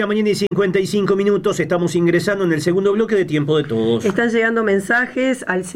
la mañana y 55 minutos. Estamos ingresando en el segundo bloque de Tiempo de Todos. Están llegando mensajes al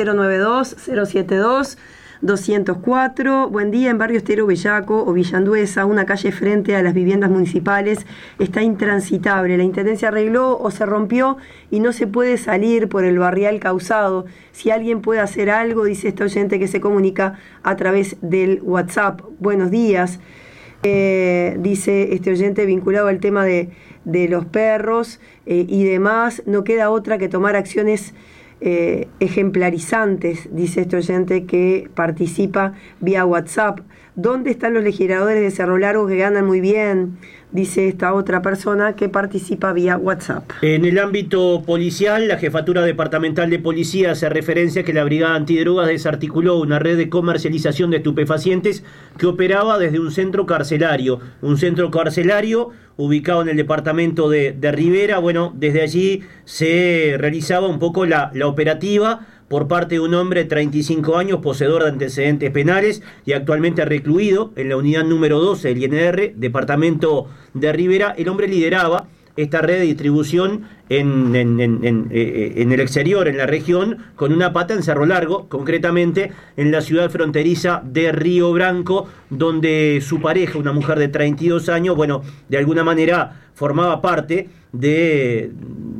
092-072-204. Buen día, en Barrio Estero Bellaco o Villanduesa, una calle frente a las viviendas municipales está intransitable. La intendencia arregló o se rompió y no se puede salir por el barrial causado. Si alguien puede hacer algo, dice este oyente que se comunica a través del WhatsApp. Buenos días. Dice este oyente vinculado al tema de los perros y demás, no queda otra que tomar acciones ejemplarizantes, dice este oyente que participa vía WhatsApp. ¿Dónde están los legisladores de Cerro Largo que ganan muy bien? Dice esta otra persona que participa vía WhatsApp. En el ámbito policial, la Jefatura Departamental de Policía hace referencia que la Brigada Antidrogas desarticuló una red de comercialización de estupefacientes que operaba desde un centro carcelario. Un centro carcelario ubicado en el departamento de Rivera. Bueno, desde allí se realizaba un poco la operativa por parte de un hombre de 35 años, poseedor de antecedentes penales y actualmente recluido en la unidad número 12 del INR, departamento de Rivera. El hombre lideraba esta red de distribución en el exterior, en la región, con una pata en Cerro Largo, concretamente en la ciudad fronteriza de Río Branco, donde su pareja, una mujer de 32 años, bueno, de alguna manera formaba parte de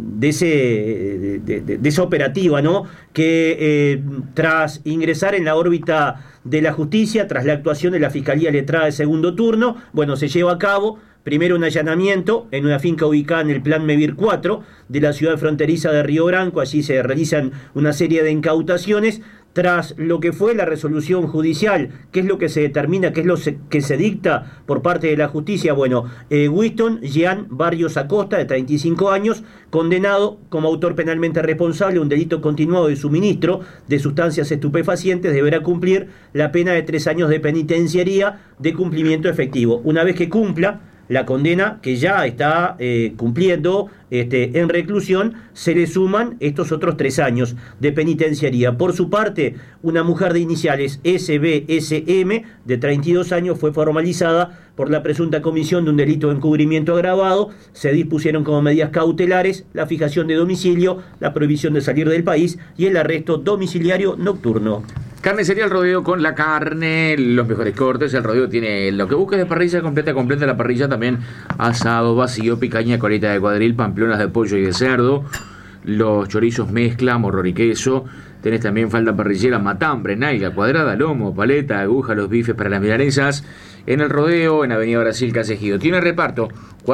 esa operativa, ¿no? Que tras ingresar en la órbita de la justicia, tras la actuación de la Fiscalía Letrada de segundo turno, bueno, se lleva a cabo primero un allanamiento en una finca ubicada en el Plan Mevir 4 de la ciudad fronteriza de Río Branco. Allí se realizan una serie de incautaciones. Tras lo que fue la resolución judicial, ¿qué es lo que se determina, qué es lo que se dicta por parte de la justicia? Bueno, Winston Jean Barrios Acosta, de 35 años, condenado como autor penalmente responsable de un delito continuado de suministro de sustancias estupefacientes, deberá cumplir la pena de 3 años de penitenciaría de cumplimiento efectivo. Una vez que cumpla la condena que ya está cumpliendo en reclusión, se le suman estos otros 3 años de penitenciaría. Por su parte, una mujer de iniciales SBSM, de 32 años, fue formalizada por la presunta comisión de un delito de encubrimiento agravado. Se dispusieron como medidas cautelares la fijación de domicilio, la prohibición de salir del país y el arresto domiciliario nocturno. Carnicería El Rodeo con la carne, los mejores cortes. El Rodeo tiene lo que busques de parrilla completa la parrilla, también asado, vacío, picaña, coleta de cuadril, pamplonas de pollo y de cerdo, los chorizos mezcla, morrón y queso. Tenés también falda parrillera, matambre, nalga, cuadrada, lomo, paleta, aguja, los bifes para las milanesas. En El Rodeo, en Avenida Brasil, Calle Ejido. Tiene reparto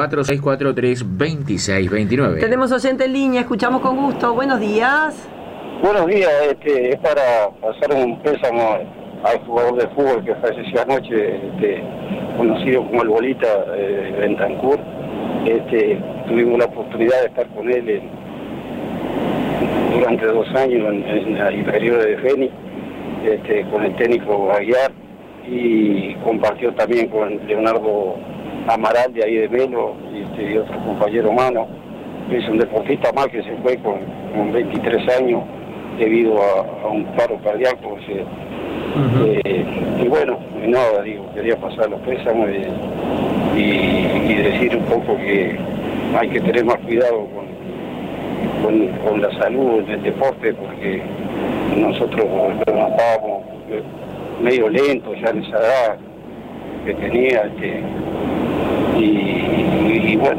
4643-2629. Tenemos oyente en línea, escuchamos con gusto. Buenos días. Buenos días, es para hacer un pésamo al jugador de fútbol que falleció anoche, conocido como el Bolita de Bentancur. Tuvimos la oportunidad de estar con él durante 2 años en la inferior de Feni, con el técnico Aguiar, y compartió también con Leonardo Amaral de ahí de Melo y otro compañero humano. Es un deportista más que se fue con 23 años debido a un paro cardíaco. Y bueno, nada, quería pasar los pésames y decir un poco que hay que tener más cuidado con la salud en el deporte, porque nosotros estábamos medio lentos ya en esa edad que tenía, y bueno,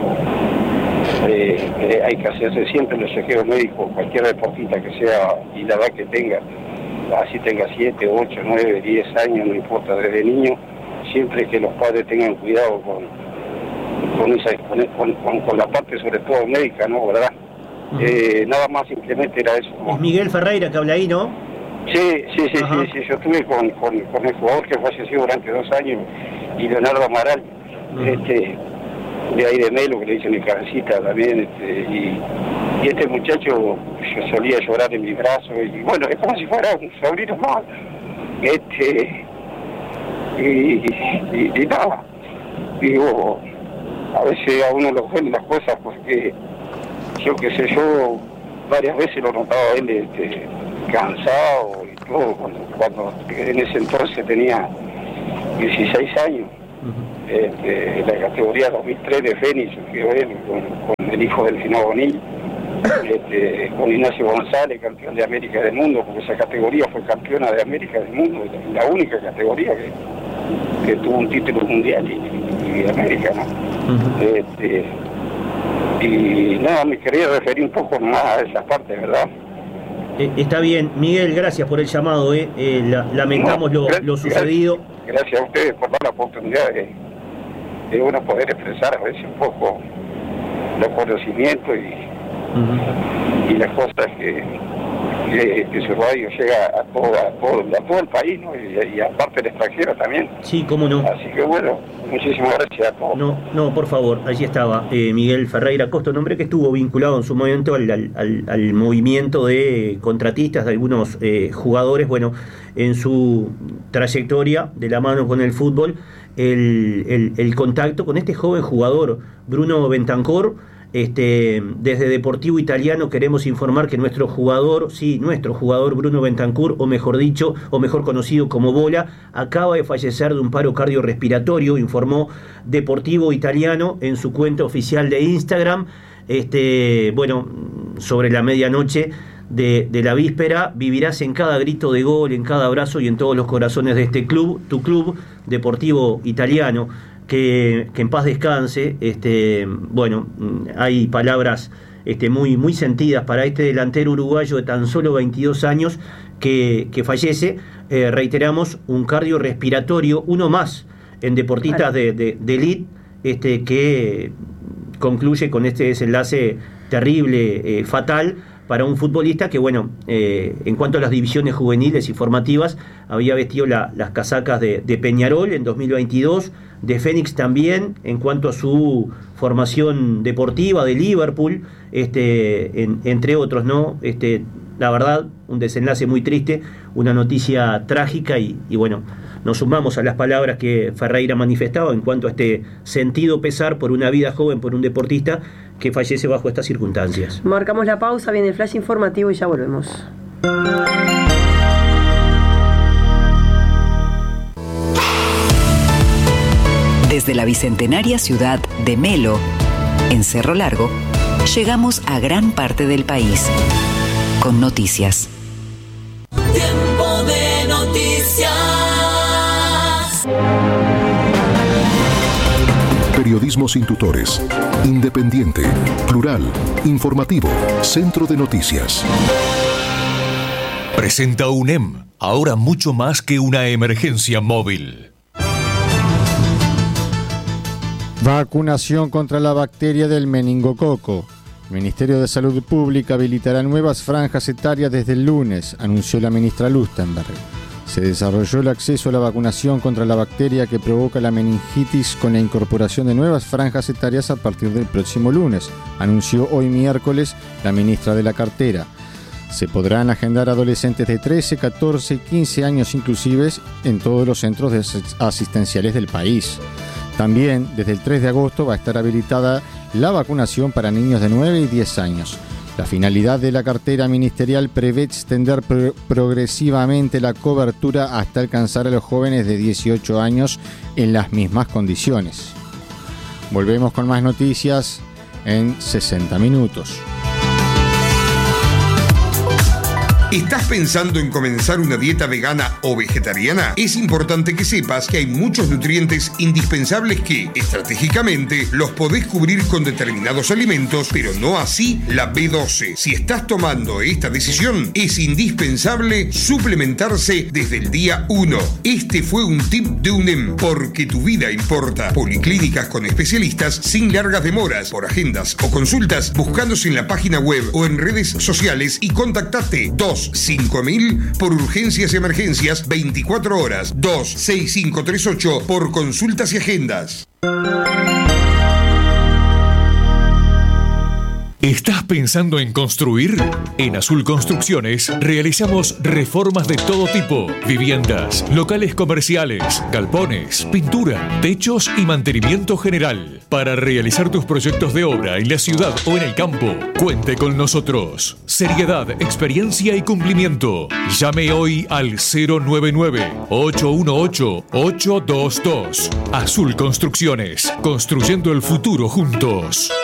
hay que hacerse siempre los chequeos médicos, cualquier deportista que sea y la edad que tenga, así tenga 7, 8, 9, 10 años, no importa, desde niño, siempre que los padres tengan cuidado con la parte sobre todo médica, ¿no? ¿Verdad? Nada más, simplemente era eso, ¿no? Es Miguel Ferreira que habla ahí, ¿no? Sí, yo estuve con el jugador que falleció durante 2 años, y Leonardo Amaral, de ahí de Melo, que le dicen el cabecita también, y este muchacho, yo solía llorar en mis brazos, y bueno, es como si fuera un sobrino más, y nada, digo, a veces a uno lo duelen las cosas, porque yo qué sé, yo varias veces lo notaba a él cansado y todo, cuando en ese entonces tenía 16 años, La categoría 2003 de Fénix surgió él con el hijo del Finado Bonilla, con Ignacio González, campeón de América del mundo, porque esa categoría fue campeona de América del mundo, la única categoría que tuvo un título mundial y de América, ¿no? Y nada, me quería referir un poco más a esa parte, ¿verdad? Está bien, Miguel, gracias por el llamado. Lamentamos lo sucedido. Gracias a ustedes por dar la oportunidad de uno poder expresar a veces un poco los conocimientos y las cosas que su radio llega a todo el país, ¿no? Y aparte del extranjero también. Sí, cómo no. Así que bueno, muchísimas gracias a todos. No, por favor, allí estaba Miguel Ferreira Costo, nombre que estuvo vinculado en su momento al movimiento de contratistas de algunos jugadores. Bueno, en su trayectoria de la mano con el fútbol, el contacto con este joven jugador, Bruno Bentancur. Desde Deportivo Italiano queremos informar que nuestro jugador Bruno Bentancur, o mejor conocido como Bola, acaba de fallecer de un paro cardiorrespiratorio, informó Deportivo Italiano en su cuenta oficial de Instagram. Sobre la medianoche de la víspera. Vivirás en cada grito de gol, en cada abrazo y en todos los corazones de este club, tu club Deportivo Italiano. Que en paz descanse. Hay palabras muy sentidas para este delantero uruguayo de tan solo 22 años que fallece. Reiteramos, un cardiorrespiratorio, uno más en deportistas de elite, que concluye con este desenlace terrible, fatal para un futbolista que, en cuanto a las divisiones juveniles y formativas, había vestido las casacas de Peñarol en 2022, de Fénix también, en cuanto a su formación deportiva, de Liverpool, entre otros, ¿no? La verdad, un desenlace muy triste, una noticia trágica y nos sumamos a las palabras que Ferreira manifestaba en cuanto a este sentido pesar por una vida joven, por un deportista que fallece bajo estas circunstancias. Marcamos la pausa, viene el flash informativo y ya volvemos. Desde la bicentenaria ciudad de Melo, en Cerro Largo, llegamos a gran parte del país con noticias. Tiempo de noticias. Periodismo sin tutores, independiente, plural, informativo, Centro de Noticias. Presenta UNEM, ahora mucho más que una emergencia móvil. Vacunación contra la bacteria del meningococo. El Ministerio de Salud Pública habilitará nuevas franjas etarias desde el lunes, anunció la ministra Lustenberg. Se desarrolló el acceso a la vacunación contra la bacteria que provoca la meningitis con la incorporación de nuevas franjas etarias a partir del próximo lunes, anunció hoy miércoles la ministra de la cartera. Se podrán agendar adolescentes de 13, 14 y 15 años inclusives en todos los centros asistenciales del país. También, desde el 3 de agosto, va a estar habilitada la vacunación para niños de 9 y 10 años. La finalidad de la cartera ministerial prevé extender progresivamente la cobertura hasta alcanzar a los jóvenes de 18 años en las mismas condiciones. Volvemos con más noticias en 60 minutos. ¿Estás pensando en comenzar una dieta vegana o vegetariana? Es importante que sepas que hay muchos nutrientes indispensables que, estratégicamente, los podés cubrir con determinados alimentos, pero no así la B12. Si estás tomando esta decisión, es indispensable suplementarse desde el día 1. Este fue un tip de UNEM, porque tu vida importa. Policlínicas con especialistas sin largas demoras, por agendas o consultas, buscándose en la página web o en redes sociales y contactate 25000 por urgencias y emergencias 24 horas, 26538 por consultas y agendas. ¿Estás pensando en construir? En Azul Construcciones realizamos reformas de todo tipo: viviendas, locales comerciales, galpones, pintura, techos y mantenimiento general. Para realizar tus proyectos de obra en la ciudad o en el campo, cuente con nosotros. Seriedad, experiencia y cumplimiento. Llame hoy al 099-818-822. Azul Construcciones, construyendo el futuro juntos.